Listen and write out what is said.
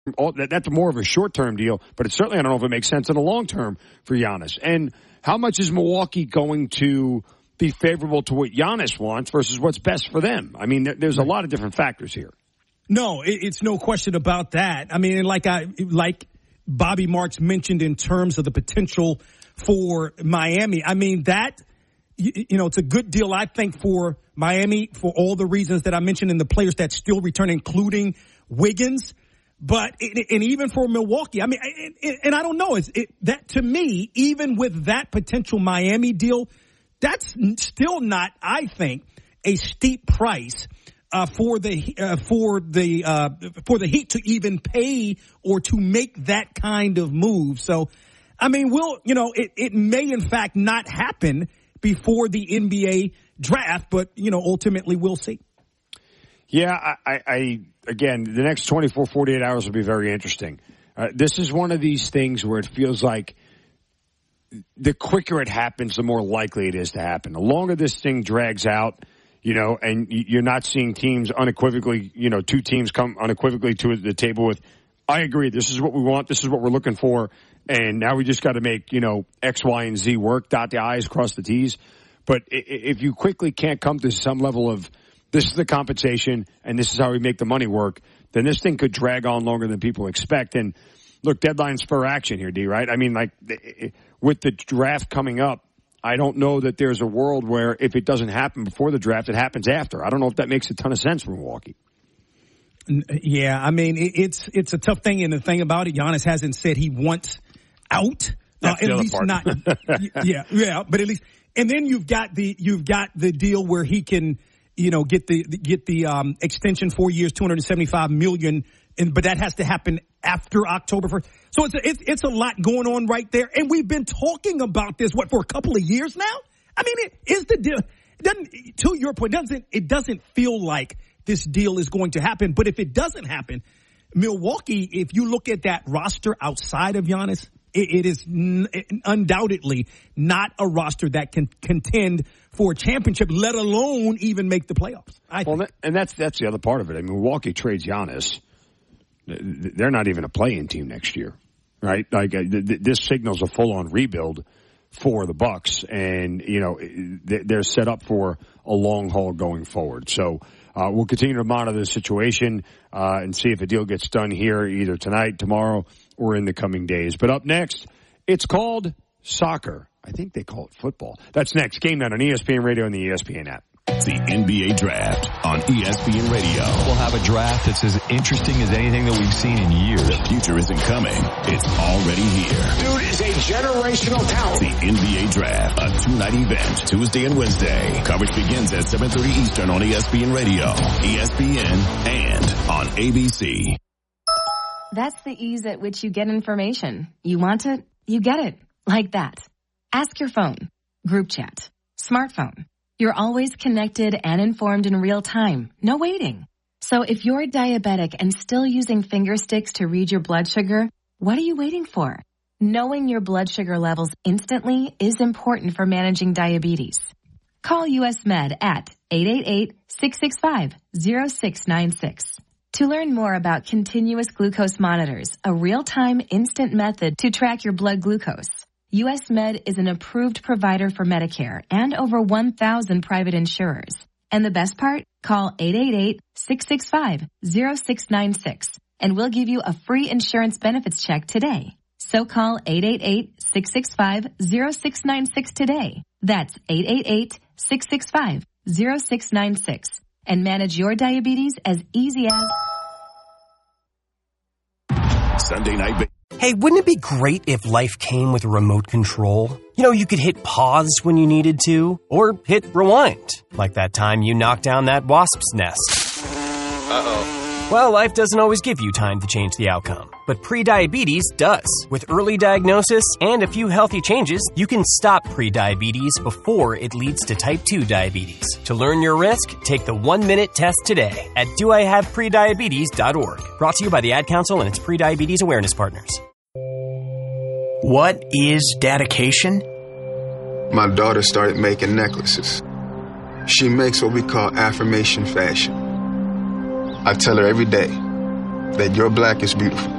That's more of a short-term deal, but it's certainly, I don't know if it makes sense in the long term for Giannis. And how much is Milwaukee going to be favorable to what Giannis wants versus what's best for them? I mean, there's a lot of different factors here. No, it's no question about that. I mean, like Bobby Marks mentioned in terms of the potential for Miami. I mean, that, it's a good deal, I think, for Miami for all the reasons that I mentioned, and the players that still return, including Wiggins. But, and even for Milwaukee, I mean, and I don't know, that to me, even with that potential Miami deal, that's still not, I think, a steep price for the Heat to even pay or to make that kind of move. So, I mean, it may in fact not happen before the NBA draft, but ultimately we'll see. Yeah, again, the next 24, 48 hours will be very interesting. This is one of these things where it feels like the quicker it happens, the more likely it is to happen. The longer this thing drags out, and you're not seeing teams unequivocally, two teams come unequivocally to the table with, I agree, this is what we want, this is what we're looking for, and now we just got to make, X, Y, and Z work, dot the I's, cross the T's. But if you quickly can't come to some level of, this is the compensation, and this is how we make the money work, then this thing could drag on longer than people expect. And look, deadline spur action here, D, right? I mean, like, with the draft coming up, I don't know that there's a world where if it doesn't happen before the draft, it happens after. I don't know if that makes a ton of sense for Milwaukee. Yeah, I mean, it's a tough thing, and the thing about it, Giannis hasn't said he wants out. That's the other part. Not. yeah, but at least, and then you've got the deal where he can, get the extension, 4 years, $275 million, but that has to happen after October 1st. So it's a lot going on right there, and we've been talking about this for a couple of years now. I mean, it is the deal. To your point, it doesn't feel like this deal is going to happen. But if it doesn't happen, Milwaukee, if you look at that roster outside of Giannis, it is undoubtedly not a roster that can contend for a championship, let alone even make the playoffs. And that's the other part of it. I mean, Milwaukee trades Giannis. They're not even a play-in team next year, right? Like this signals a full-on rebuild for the Bucks, and they're set up for a long haul going forward. So we'll continue to monitor the situation and see if a deal gets done here either tonight, tomorrow, or in the coming days. But up next, it's called soccer. I think they call it football. That's next. Game Night on ESPN Radio and the ESPN app. The NBA Draft on ESPN Radio. We'll have a draft that's as interesting as anything that we've seen in years. The future isn't coming. It's already here. Dude is a generational talent. The NBA Draft, a two-night event, Tuesday and Wednesday. Coverage begins at 7:30 Eastern on ESPN Radio, ESPN, and on ABC. That's the ease at which you get information. You want it, you get it. Like that. Ask your phone. Group chat. Smartphone. You're always connected and informed in real time. No waiting. So if you're diabetic and still using finger sticks to read your blood sugar, what are you waiting for? Knowing your blood sugar levels instantly is important for managing diabetes. Call US Med at 888-665-0696. To learn more about continuous glucose monitors, a real-time instant method to track your blood glucose. US Med is an approved provider for Medicare and over 1,000 private insurers. And the best part? Call 888-665-0696 and we'll give you a free insurance benefits check today. So call 888-665-0696 today. That's 888-665-0696 and manage your diabetes as easy as Sunday night. Hey, wouldn't it be great if life came with a remote control? You could hit pause when you needed to, or hit rewind, like that time you knocked down that wasp's nest. Uh-oh. Well, life doesn't always give you time to change the outcome, but prediabetes does. With early diagnosis and a few healthy changes, you can stop prediabetes before it leads to type 2 diabetes. To learn your risk, take the 1-minute test today at doihaveprediabetes.org. Brought to you by the Ad Council and its prediabetes awareness partners. What is dedication? My daughter started making necklaces. She makes what we call affirmation fashion. I tell her every day, that your black is beautiful.